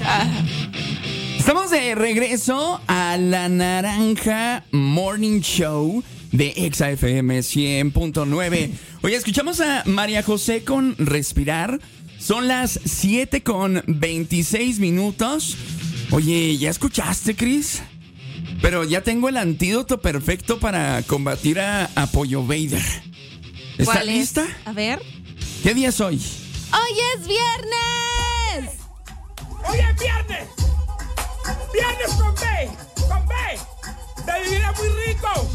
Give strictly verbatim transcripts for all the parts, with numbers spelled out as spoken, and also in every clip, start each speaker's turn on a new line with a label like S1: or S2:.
S1: Ah.
S2: Estamos de regreso a La Naranja Morning Show de Exa F M cien punto nueve. Oye, escuchamos a María José con Respirar. Son las siete con veintiséis minutos. Oye, ¿ya escuchaste, Cris? Pero ya tengo el antídoto perfecto para combatir a, a Pollo Vader. ¿Está
S1: ¿Cuál es?
S2: lista?
S1: A ver.
S2: ¿Qué día es hoy?
S1: ¡Hoy es viernes!
S3: ¡Hoy es viernes! ¡Viernes con B! ¡Con B! ¡De vivir es muy rico!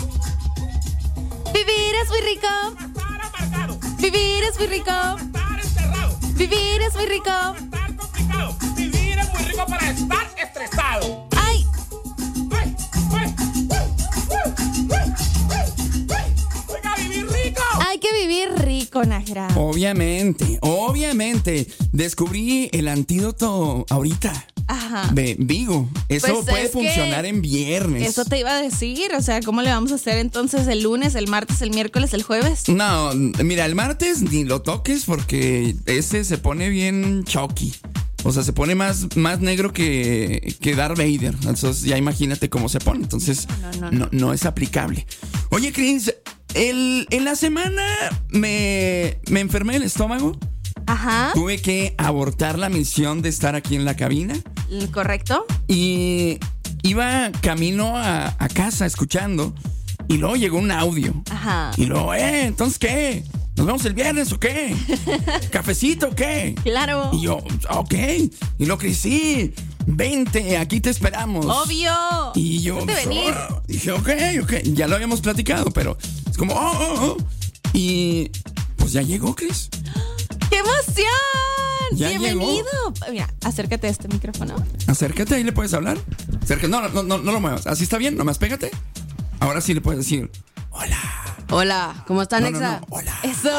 S1: Vivir es muy rico.
S3: Estar amargado.
S1: Vivir es muy rico.
S3: Estar encerrado.
S1: Vivir es muy rico.
S3: Estar complicado. Vivir es muy rico para estar estresado.
S1: ¡Ay!
S3: ¡Ay! ¡Ay! ¡Ay! ¡Ay! ¡Ay! ¡Ay! ¡Oiga, vivir rico!
S1: Hay que vivir rico, Najera.
S2: Obviamente, obviamente. Descubrí el antídoto ahorita.
S1: Ajá.
S2: De, digo, eso
S1: Pues
S2: puede
S1: es que
S2: funcionar en viernes.
S1: Eso te iba a decir, o sea, ¿cómo le vamos a hacer entonces el lunes, el martes, el miércoles, el jueves?
S2: No, mira, el martes ni lo toques porque ese se pone bien chocky. O sea, se pone más, más negro que, que Darth Vader. Entonces ya imagínate cómo se pone. Entonces
S1: No, no, no.
S2: no, no es aplicable. Oye, Chris, el, en la semana me, me enfermé el estómago.
S1: Ajá.
S2: Tuve que abortar la misión de estar aquí en la cabina.
S1: ¿Correcto?
S2: Y iba camino a, a casa escuchando. Y luego llegó un audio.
S1: Ajá.
S2: Y luego, eh, ¿entonces qué? ¿Nos vemos el viernes o qué? ¿Cafecito o qué?
S1: Claro.
S2: Y yo, ok. Y lo que sí, vente, aquí te esperamos.
S1: Obvio.
S2: Y yo,
S1: Ponte a venir.
S2: oh, dije, ok, ok. Ya lo habíamos platicado, pero es como, oh, oh, oh. Y pues ya llegó, Chris.
S1: ¡Qué emoción!
S2: Ya
S1: ¡Bienvenido! Mira, acércate a este micrófono.
S2: Acércate, ahí le puedes hablar. Acércate, no, no, no, no lo muevas. Así está bien, nomás pégate. Ahora sí le puedes decir, hola.
S4: Hola, ¿cómo estás,
S2: No, no,
S4: Nexa?
S2: no, hola.
S1: Eso.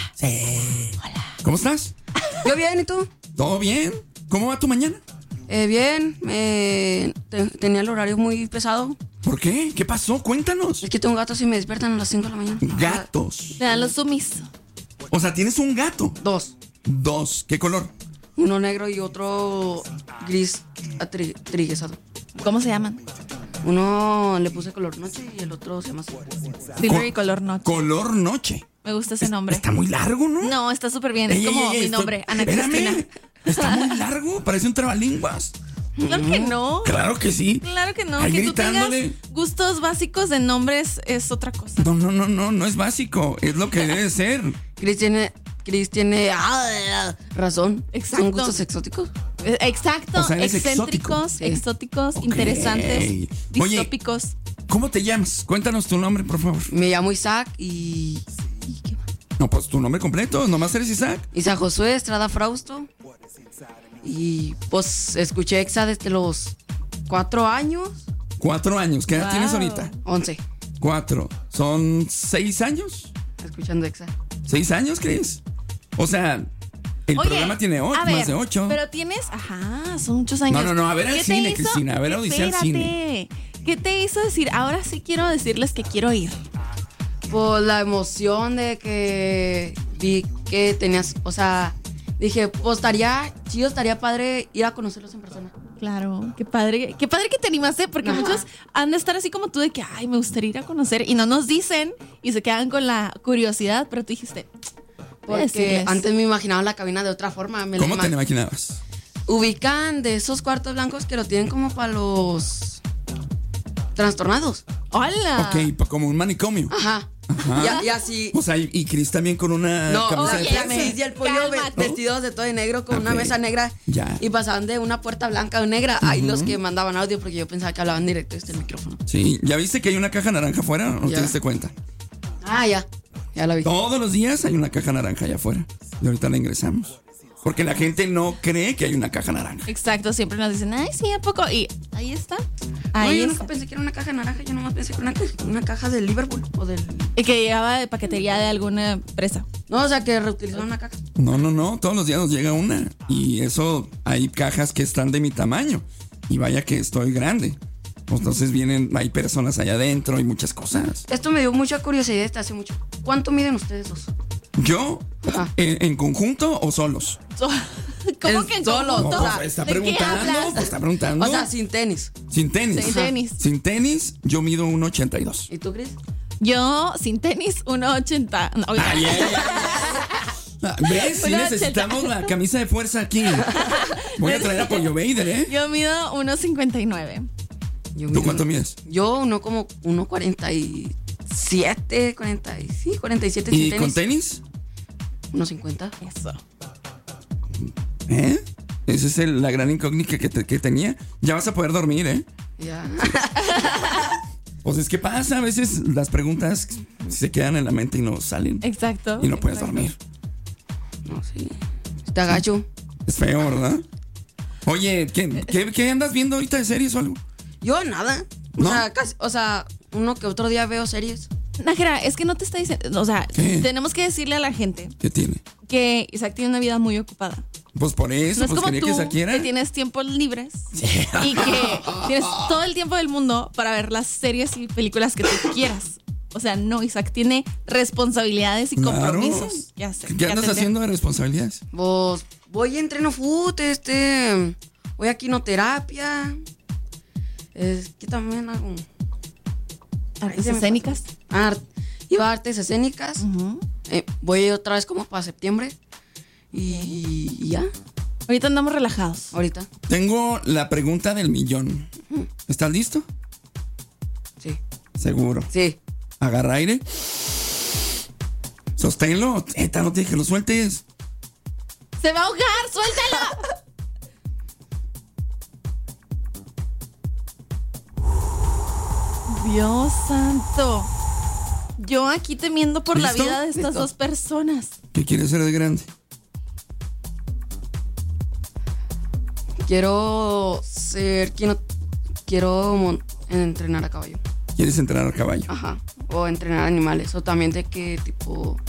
S2: Sí. Hola. ¿Cómo estás?
S4: Yo bien, ¿y tú?
S2: ¿Todo bien? ¿Cómo va tu mañana?
S4: Eh, bien, eh, te- tenía el horario muy pesado.
S2: ¿Por qué? ¿Qué pasó? Cuéntanos.
S4: Es que tengo gatos y me despiertan a las cinco de la mañana.
S2: Gatos.
S1: Le dan los sumiso.
S2: O sea, tienes un gato.
S4: Dos.
S2: Dos. ¿Qué color?
S4: Uno negro y otro gris atri- atriguesado.
S1: ¿Cómo se llaman?
S4: Uno le puse color noche y el otro se llama azul.
S1: Silver y
S2: Co-
S1: color noche.
S2: Color noche.
S1: Me gusta ese nombre.
S2: Está muy largo, ¿no?
S1: No, está súper bien.
S2: Ey,
S1: Es
S2: ey,
S1: como
S2: ey,
S1: mi
S2: esto-
S1: nombre, Ana
S2: espérame.
S1: Cristina.
S2: Está muy largo. Parece un trabalenguas.
S1: Claro que no.
S2: Claro que sí.
S1: Claro que no.
S2: Ahí
S1: Que
S2: gritándole.
S1: tú tengas gustos básicos de nombres es otra cosa.
S2: No, no, no, no. No es básico. Es lo que debe ser.
S4: Chris tiene, Chris tiene ah, razón.
S1: Exacto.
S4: Son gustos exóticos.
S1: Eh, Exacto.
S2: O sea, eres
S1: Excéntricos,
S4: exótico.
S1: exóticos,
S2: Ok.
S1: interesantes,
S2: Oye.
S1: distópicos.
S2: ¿Cómo te llamas? Cuéntanos tu nombre, por favor.
S4: Me llamo Isaac y... ¿y qué más?
S2: No, pues tu nombre completo. Nomás eres Isaac.
S4: Isaac Josué Estrada Frausto. Y pues escuché Exa desde los cuatro años,
S2: Cuatro años. ¿Qué edad
S1: Wow.
S2: tienes ahorita?
S4: once,
S2: Cuatro. ¿Son seis años?
S4: escuchando Exa.
S2: ¿Seis años, Cris? O sea, el
S1: Oye,
S2: programa tiene ocho,
S1: a ver,
S2: más de ocho.
S1: Pero tienes, ajá, son muchos años.
S2: No, no, no, a ver al
S1: ¿Qué te
S2: cine,
S1: hizo?
S2: Cristina, a ver a Odisea al
S1: Espérate. ¿Qué te hizo decir? Ahora sí quiero decirles que quiero ir.
S4: Por la emoción de que vi que tenías, o sea, dije, pues estaría chido, estaría padre ir a conocerlos en persona.
S1: Claro, qué padre, qué padre que te animaste, porque
S4: Ajá.
S1: muchos han de estar así como tú de que, ay, me gustaría ir a conocer, y no nos dicen, y se quedan con la curiosidad, pero tú dijiste, voy a
S4: Porque
S1: decirles.
S4: antes me imaginaba la cabina de otra forma. Me la
S2: ¿Cómo te
S4: ima-
S2: lo imaginabas?
S4: Ubican de esos cuartos blancos que lo tienen como para los trastornados.
S1: ¡Hola!
S2: Ok, pa- como un manicomio.
S4: Ajá.
S2: Ajá.
S4: Y, y así.
S2: O sea, y, y Cris también con una
S4: No,
S2: camisa
S4: oye,
S2: de
S4: ya
S2: fuerza.
S4: me- y el pollo ve-
S1: Cálmate.
S4: vestidos de todo de negro con una
S2: Ok.
S4: mesa negra.
S2: Ya.
S4: Y pasaban de una puerta blanca a negra. Ahí los que mandaban audio porque yo pensaba que hablaban directo desde el micrófono.
S2: Sí, ¿ya viste que hay una caja naranja afuera? ¿No
S4: Ya.
S2: te diste cuenta?
S4: Ah, ya. Ya lo vi.
S2: Todos los días hay una caja naranja allá afuera. Y ahorita la ingresamos. Porque la gente no cree que hay una caja naranja.
S1: Exacto, siempre nos dicen, ay, sí, ¿a poco? Y ahí está.
S4: No,
S1: Ahí
S4: yo
S1: está.
S4: nunca pensé que era una caja naranja. Yo nomás pensé que era una, ca- una caja de Liverpool o del.
S1: Y que llegaba de paquetería de alguna empresa.
S4: No, o sea, que reutilizaron una caja.
S2: No, no, no. Todos los días nos llega una. Y eso, hay cajas que están de mi tamaño. Y vaya que estoy grande. Entonces vienen, hay personas allá adentro y muchas cosas.
S4: Esto me dio mucha curiosidad desde hace mucho. ¿Cuánto miden ustedes dos?
S2: ¿Yo?
S4: Ajá.
S2: ¿En, en conjunto o solos?
S1: So- ¿Cómo
S4: En
S1: que en
S4: solo,
S1: conjunto?
S2: No, pues, está
S1: ¿De qué
S2: preguntando,
S1: hablas?
S2: pues, está preguntando.
S4: O sea, sin tenis.
S2: sin tenis.
S1: Sin tenis.
S2: Sin tenis, yo mido uno ochenta y dos.
S4: ¿Y tú, Cris?
S1: Yo, sin tenis, uno ochenta. No, oiga.
S2: Ay, ay, ay. Ah, ¿ves? Sí
S1: uno
S2: necesitamos la camisa de fuerza aquí. Voy a traer a Pollo Vader, ¿eh?
S1: Yo mido uno cincuenta y nueve.
S4: Yo
S2: ¿Tú
S4: mido-
S2: cuánto mides?
S4: Yo uno como uno cuarenta y siete, cuarenta y sí, cuarenta y siete
S2: ¿Y
S4: sin
S2: con
S4: tenis.
S2: tenis?
S4: uno cincuenta.
S1: Eso.
S2: ¿Eh? Esa es el- la gran incógnita que, te- que tenía. Ya vas a poder dormir, ¿eh?
S4: Ya.
S2: Pues es que pasa, a veces las preguntas se quedan en la mente y no salen.
S1: Exacto.
S2: Y no puedes
S1: exacto.
S2: dormir.
S4: No, sí. Está gacho.
S2: Es feo, ¿verdad? Oye, ¿qué, qué, qué andas viendo ahorita de series o algo?
S4: Yo nada. O
S2: ¿No?
S4: sea, casi, o sea, uno que otro día veo series.
S1: Nájera, es que no te está diciendo. O sea,
S2: ¿Qué?
S1: tenemos que decirle a la gente
S2: ¿Qué tiene?
S1: que Isaac tiene una vida muy ocupada.
S2: Pues por eso,
S1: No es
S2: pues
S1: como
S2: quería que
S1: tú,
S2: esa quiera.
S1: que tienes tiempos libres y que tienes todo el tiempo del mundo para ver las series y películas que tú quieras. O sea, no, Isaac tiene responsabilidades y
S2: Claro.
S1: compromisos. Ya sé.
S2: ¿Qué
S1: que
S2: andas
S1: atender.
S2: haciendo de responsabilidades?
S4: Pues voy a entreno foot, este. Voy a quinoterapia. Es que también hago.
S1: Artes
S4: Ahí se me
S1: escénicas.
S4: Art, iba a artes escénicas.
S1: Ujú.
S4: Eh, voy otra vez como para septiembre. Y, y ya,
S1: Ahorita andamos relajados.
S4: ahorita.
S2: Tengo la pregunta del millón. ¿Estás listo?
S4: Sí.
S2: Seguro.
S4: Sí.
S2: Agarra aire. Sosténlo. Eta, no te dije que lo sueltes.
S1: ¡Se va a ahogar! ¡Suéltalo! Dios santo. Yo aquí temiendo por la
S2: ¿Listo?
S1: vida de estas
S4: Listo.
S1: dos personas.
S2: ¿Qué quieres ser de grande?
S4: Quiero ser. Quiero, quiero mon- entrenar a caballo.
S2: ¿Quieres entrenar a caballo?
S4: Ajá. O entrenar animales. O también de que tipo.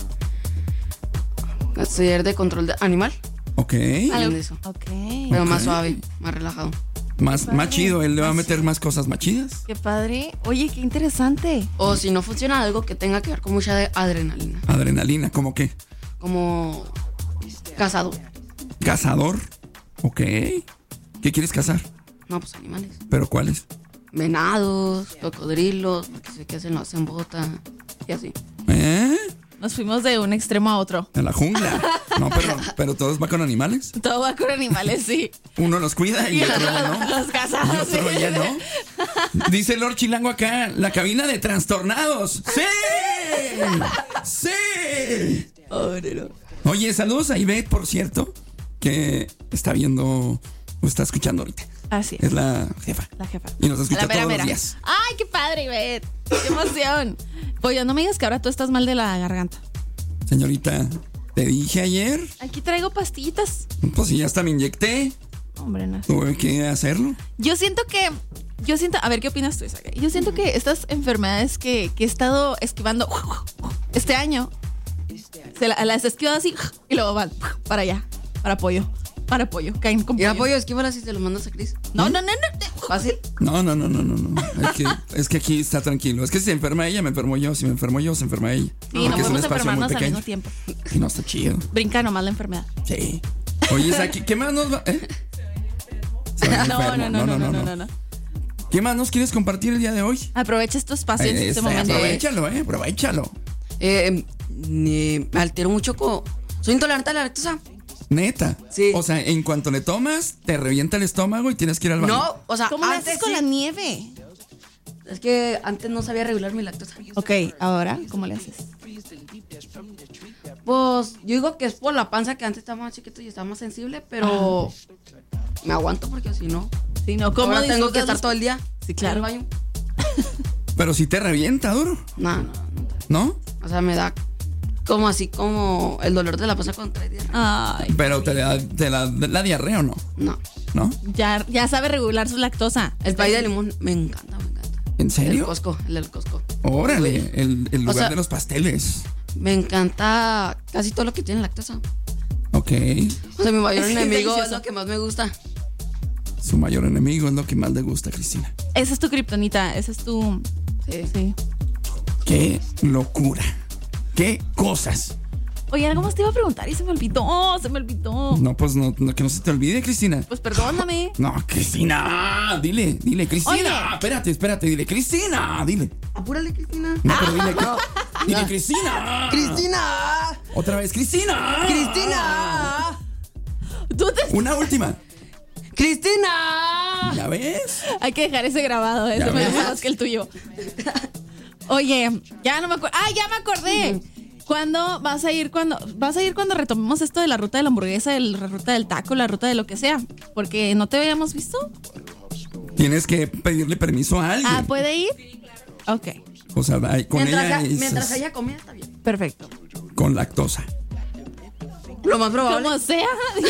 S4: Hacer de control de animal.
S2: Ok.
S4: Algo de eso.
S1: Ok.
S4: Pero más
S2: Ok.
S4: suave, más relajado.
S2: Más,
S1: padre.
S2: más chido. Él le va a meter más cosas más chidas.
S1: Qué padre. Oye, qué interesante.
S4: O si no funciona, algo que tenga que ver con mucha de adrenalina.
S2: Adrenalina, ¿cómo qué?
S4: Como cazado.
S2: Cazador. Ok. ¿Qué quieres cazar?
S4: No, pues animales.
S2: ¿Pero cuáles?
S4: Venados, cocodrilos, porque sé que hacen, lo hacen bota y así.
S2: ¿Eh?
S1: Nos fuimos de un extremo a otro.
S2: En la jungla. No, pero, pero todos van con animales.
S1: Todo va con animales, sí.
S2: Uno los cuida y otro ya no.
S1: Los
S2: Y
S1: casados.
S2: otro ya no. Dice Lord Chilango acá, la cabina de trastornados. ¡Sí! ¡Sí! Oye, saludos a Ivette, por cierto, que está viendo o está escuchando ahorita.
S1: Así es.
S2: Es la jefa.
S1: La jefa.
S2: Y nos escucha
S1: La mera,
S2: todos
S1: mera.
S2: los días.
S1: Ay, qué padre, Ivette. Qué emoción. Oye, no me digas que ahora tú estás mal de la garganta.
S2: Señorita, te dije ayer,
S1: Aquí traigo pastillitas.
S2: pues si ya hasta me inyecté,
S1: Hombre, no.
S2: tuve que hacerlo.
S1: Yo siento que. Yo siento. A ver, ¿qué opinas tú, Isaac? Yo siento que estas enfermedades que, que he estado esquivando este año, se la- las esquivo así y luego van para allá, para apoyo. Para apoyo. Caen con
S4: Y
S1: pollo.
S4: apoyo, esquívala si te lo mandas a Cris.
S1: No, no, no, no.
S4: Fácil.
S2: No, no, no, no, no, no. Es que, es que aquí está tranquilo. Es que si se enferma ella, me enfermo yo. Si me enfermo yo, se enferma ella.
S1: Sí, no
S2: Porque es un
S1: podemos
S2: espacio muy
S1: enfermarnos al
S2: pequeño.
S1: mismo tiempo.
S2: Y no está chido.
S1: Brinca nomás la enfermedad.
S2: Sí. Oye, Saki, ¿qué más nos va? ¿Eh? Se va
S1: No,
S2: enfermo.
S1: no, no, no, no, no, no.
S2: ¿Qué más nos quieres compartir el día de hoy?
S1: Aprovecha este espacio en
S2: Eh,
S1: este
S2: este,
S1: momento.
S2: aprovechalo, eh, aprovechalo.
S4: Eh, eh, me altero mucho con. Soy intolerante a la lactosa.
S2: Neta.
S4: Sí.
S2: O sea, en cuanto le tomas, te revienta el estómago y tienes que ir al baño.
S4: No, o sea,
S1: ¿Cómo le
S4: antes
S1: haces con
S4: sí.
S1: la nieve?
S4: Es que antes no sabía regular mi lactosa.
S1: Ok, ahora, ¿cómo le haces?
S4: Pues yo digo que es por la panza que antes estaba más chiquito y estaba más sensible, pero me aguanto porque si no,
S1: Sí, no, ¿cómo
S4: ahora tengo
S1: disfrutas
S4: que estar
S1: los-
S4: todo el día.
S1: Sí, claro.
S4: en el baño.
S2: Pero si te revienta duro,
S4: No, no, no.
S2: ¿no?
S4: O sea, me da como así como el dolor de la panza cuando trae diarrea.
S1: Ay,
S2: Pero te da te la, la diarrea o no,
S4: No.
S2: ¿no?
S1: ya, ya sabe regular su lactosa.
S4: El país de limón me encanta, me encanta.
S2: ¿En
S4: El
S2: serio?
S4: Costco, el del Costco.
S2: Órale, el, el
S4: O
S2: lugar
S4: sea-
S2: de los pasteles.
S4: Me encanta casi todo lo que tiene lactosa.
S2: Ok.
S4: O sea, mi mayor
S1: Es que es
S4: enemigo es
S1: delicioso.
S4: lo que más me gusta.
S2: Su mayor enemigo es lo que más le gusta a Cristina.
S1: Esa es tu kriptonita, esa es tu...
S4: Sí.
S1: Sí.
S2: ¡Qué locura! ¡Qué cosas!
S1: Oye, algo más te iba a preguntar y se me olvidó, se me olvidó.
S2: No, pues no, no, que no se te olvide, Cristina.
S1: Pues perdóname.
S2: No, Cristina, dile, dile, Cristina.
S1: Oye.
S2: Espérate, espérate, dile, Cristina, dile.
S4: Apúrale, Cristina.
S2: No, pero dile, dile, Cristina.
S4: ¡Cristina!
S2: Otra vez, Cristina.
S4: ¡Cristina!
S1: Tú te...
S2: Una última.
S4: ¡Cristina!
S2: ¿Ya ves?
S1: Hay que dejar ese grabado,
S2: ¿Ya
S1: eso me
S2: ves?
S1: gusta más que el tuyo. Oye, ya no me acuerdo. ¡Ah, ya me acordé! ¿Cuándo vas a ir cuando vas a ir cuando retomemos esto de la ruta de la hamburguesa, de la ruta del taco, la ruta de lo que sea? Porque no te habíamos visto.
S2: Tienes que pedirle permiso a alguien.
S1: Ah, ¿puede ir? Ok,
S2: O sea, va- con
S4: Mientras,
S2: ella
S4: ella,
S2: es-
S4: mientras ella comía, está bien.
S1: perfecto.
S2: con lactosa.
S4: Lo más probable.
S1: Como sea.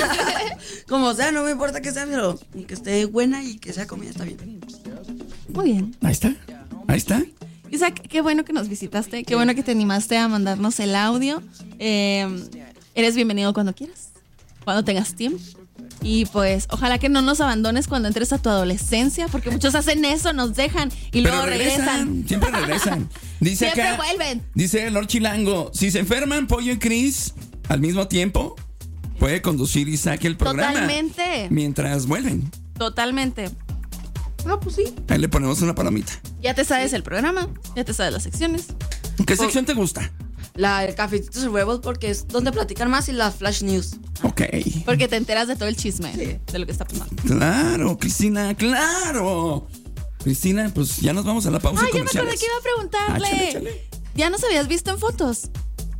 S4: Como sea, no me importa que sea, pero que esté buena y que sea comida, está bien.
S1: Muy bien.
S2: Ahí está. Ahí está.
S1: Isaac, qué bueno que nos visitaste, qué bueno que te animaste a mandarnos el audio. Eh, eres bienvenido cuando quieras, cuando tengas tiempo. Y pues, ojalá que no nos abandones cuando entres a tu adolescencia, porque muchos hacen eso, nos dejan y luego
S2: Pero
S1: regresan.
S2: Siempre regresan. Dice
S1: Siempre
S2: acá,
S1: vuelven.
S2: dice Lord Chilango, si se enferman Pollo y Chris al mismo tiempo, puede conducir Isaac el programa.
S1: Totalmente.
S2: Mientras vuelven.
S1: Totalmente.
S4: Ah, pues sí.
S2: Ahí le ponemos una palomita.
S1: Ya te sabes el programa, ya te sabes las secciones.
S2: ¿Qué sección te gusta?
S4: La del Cafecitos y Rebels porque es donde platican más y las Flash News.
S2: Ok.
S1: Porque te enteras de todo el chisme
S4: Sí.
S1: de lo que está pasando.
S2: Claro, Cristina, claro. Cristina, pues ya nos vamos a la pausa
S1: Ay, ya me
S2: comerciales.
S1: acordé que iba a preguntarle.
S2: Ah, échale, échale.
S1: ¿Ya nos habías visto en fotos?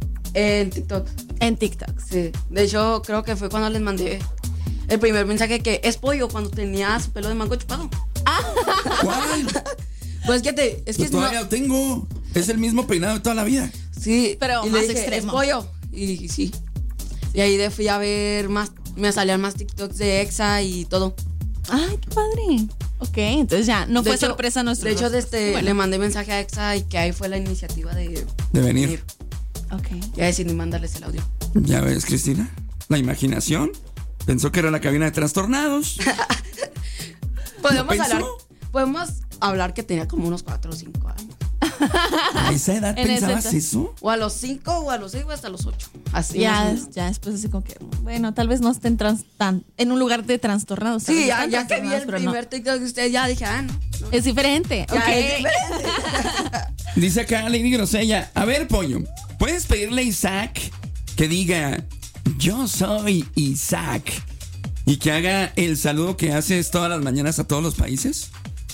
S4: En TikTok.
S1: En TikTok.
S4: Sí. De hecho, creo que fue cuando les mandé el primer mensaje que es pollo cuando tenía su pelo de mango chupado.
S2: ¿Cuál?
S4: Pues que te. Es que
S2: Pues todavía
S4: no-
S2: lo tengo. Es el mismo peinado de toda la vida.
S4: Sí.
S1: Pero
S4: y le
S1: más
S4: dije,
S1: extremo.
S4: Es pollo. Y dije, sí. Y ahí de fui a ver más. Me salían más TikToks de Exa y todo.
S1: Ay, qué padre. Ok, entonces ya, no
S4: De
S1: fue
S4: hecho-
S1: sorpresa nuestro.
S4: De hecho,
S1: rostro.
S4: desde,
S1: Bueno,
S4: le mandé mensaje a Exa y que ahí fue la iniciativa de
S2: De venir.
S1: ok.
S4: Ya decidí mandarles el audio.
S2: Ya ves, Cristina. La imaginación. Pensó que era la cabina de trastornados.
S4: Podemos
S2: pensó?
S4: hablar. Podemos hablar que tenía como unos cuatro o cinco años.
S2: ¿A esa edad
S1: En
S2: pensabas
S1: ese-
S2: eso?
S4: O a los cinco, o a los seis, o hasta los ocho. Así.
S1: Ya,
S4: más o menos.
S1: ya después así como que, bueno, tal vez no estén trans- tan, en un lugar de trastornados. tal
S4: Sí,
S1: vez
S4: ya,
S1: están
S4: ya que vi
S1: trastornados,
S4: el
S1: pero no.
S4: primer TikTok de usted, ya dije, ah, no. no.
S1: Es diferente.
S4: Ya
S1: ok.
S4: es diferente.
S2: Dice acá Lady Grosella. A ver, Pollo, ¿puedes pedirle a Isaac que diga yo soy Isaac y que haga el saludo que haces todas las mañanas a todos los países?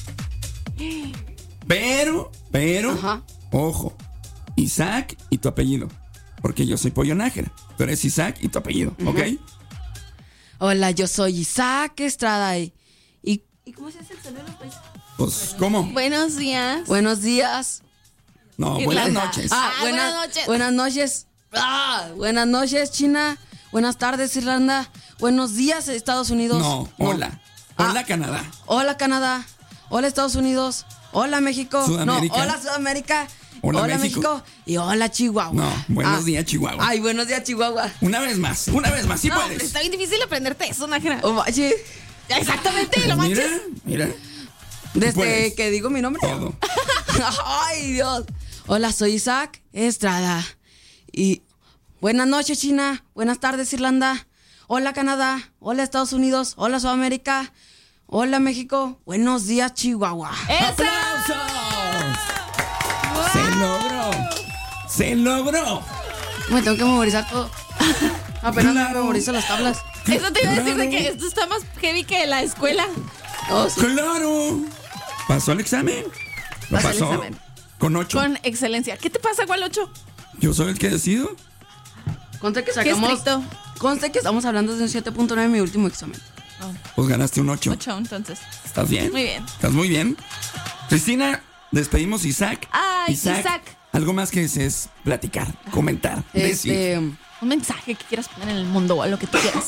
S2: Pero, pero,
S4: Ajá.
S2: ojo, Isaac y tu apellido. Porque yo soy Pollo Nájera. Tú eres Isaac y tu apellido, ¿ok?
S4: Hola, yo soy Isaac Estrada. ¿Y, y, ¿y cómo se hace el saludo de los países?
S2: Pues, ¿cómo?
S1: Buenos días.
S4: Buenos días.
S2: No,
S1: Y
S2: buenas
S1: la-
S2: noches.
S1: Ah,
S4: Ah,
S1: buenas
S4: buenas,
S1: noches.
S4: Buenas noches. Ah, buenas noches, China. Buenas tardes, Irlanda. Buenos días, Estados Unidos.
S2: No, hola.
S4: Ah.
S2: Hola, Canadá.
S4: Hola, Canadá. Hola, Estados Unidos. Hola, México.
S2: Sudamérica.
S4: No, hola, Sudamérica.
S2: Hola,
S4: México.
S2: México.
S4: Y hola, Chihuahua.
S2: No, buenos
S4: Ah.
S2: días, Chihuahua.
S4: Ay, buenos días, Chihuahua.
S2: Una vez más, una vez más, sí
S1: No,
S2: puedes.
S1: está bien difícil aprenderte eso, Nájera.
S4: Oh, vaya.
S1: Ya, exactamente, lo
S2: Mira,
S1: manches.
S2: mira.
S4: Desde
S2: puedes.
S4: que digo mi nombre.
S2: Todo.
S4: Ay, Dios. Hola, soy Isaac Estrada. Y buenas noches, China. Buenas tardes, Irlanda. Hola, Canadá. Hola, Estados Unidos. Hola, Sudamérica. Hola, México. Buenos días, Chihuahua.
S1: ¡Esa!
S2: ¡Aplausos! Se logró. Se logró.
S4: Me tengo que memorizar todo. Apenas
S2: Claro.
S4: memorizo las tablas.
S1: Eso te iba a decir de
S2: Claro.
S1: que esto está más heavy que la escuela.
S4: Oh, sí.
S2: Claro. ¿Pasó el examen? Lo
S1: Pasó el
S2: pasó.
S1: examen.
S2: Con ocho.
S1: Con excelencia. ¿Qué te pasa, cuál ocho?
S2: Yo soy el que decido.
S4: Conste que
S1: Qué
S4: sacamos.
S1: estricto.
S4: Conste que estamos hablando de un siete punto nueve en mi último examen.
S2: Pues ganaste un ocho.
S1: Ocho, entonces.
S2: ¿Estás bien?
S1: Muy bien.
S2: ¿Estás muy bien? Cristina, despedimos a Isaac.
S1: Ay, Isaac.
S2: Algo más que desees platicar, comentar, decir.
S4: Este.
S1: Un mensaje que quieras poner en el mundo o a lo que tú quieras.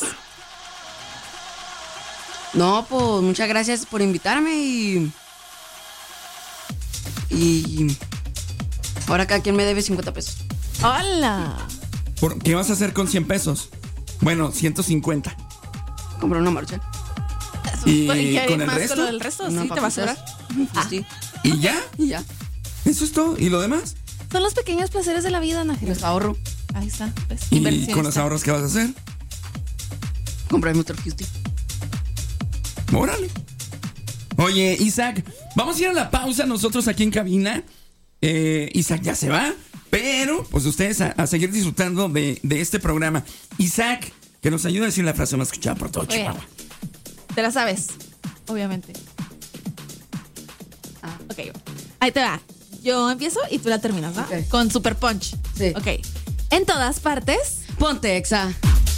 S4: No, pues muchas gracias por invitarme y. Y. Ahora cada quien me debe cincuenta pesos.
S1: ¡Hola!
S2: ¿Por qué vas a hacer con cien pesos? Bueno, ciento cincuenta.
S4: Comprar una marcha.
S2: ¿Y
S1: ¿Qué hay
S2: con el
S1: más
S2: resto?
S1: con lo del resto?
S4: Una
S1: Sí, te va a sobrar.
S4: papitas. Pues sí.
S2: ¿Y ya?
S4: Y ya.
S2: Eso es todo. ¿Y lo demás?
S1: Son los pequeños placeres de la vida, Nájera.
S4: Les ahorro.
S1: Ahí está. ¿Ves?
S2: ¿Y
S1: Inversionista.
S2: con los ahorros qué vas a hacer?
S4: Comprarme otro Houston.
S2: Órale. Oye, Isaac, vamos a ir a la pausa nosotros aquí en cabina. Eh, Isaac ya se va, pero pues ustedes a, a seguir disfrutando de, de este programa. Isaac, que nos ayuda a decir la frase más escuchada por todo
S1: Oye,
S2: Chihuahua.
S1: te la sabes, obviamente.
S4: Ah.
S1: Ok, ahí te va. Yo empiezo y tú la terminas, ¿va?
S4: Ok.
S1: Con Super Punch.
S4: Sí.
S1: Ok. En todas partes.
S4: Ponte Exa.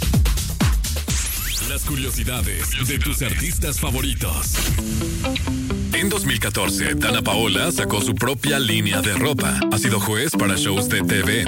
S5: Las curiosidades de tus artistas favoritos. En dos mil catorce, Dana Paola sacó su propia línea de ropa. Ha sido juez para shows de T V,